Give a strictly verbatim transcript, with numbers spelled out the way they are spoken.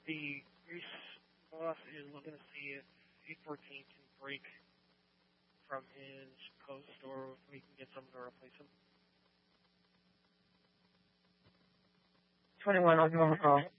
The grease boss is looking to see if eight fourteen can break from his post, or if we can get someone to replace him. twenty-one, I'll give him a call.